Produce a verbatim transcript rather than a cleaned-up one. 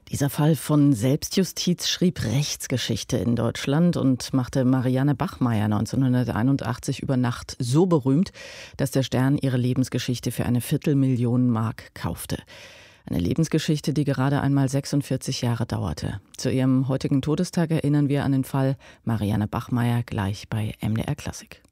Dieser Fall von Selbstjustiz schrieb Rechtsgeschichte in Deutschland und machte Marianne Bachmeier neunzehnhunderteinundachtzig über Nacht so berühmt, dass der Stern ihre Lebensgeschichte für eine Viertelmillion Mark kaufte. Eine Lebensgeschichte, die gerade einmal sechsundvierzig Jahre dauerte. Zu ihrem heutigen Todestag erinnern wir an den Fall Marianne Bachmeier gleich bei M D R Klassik.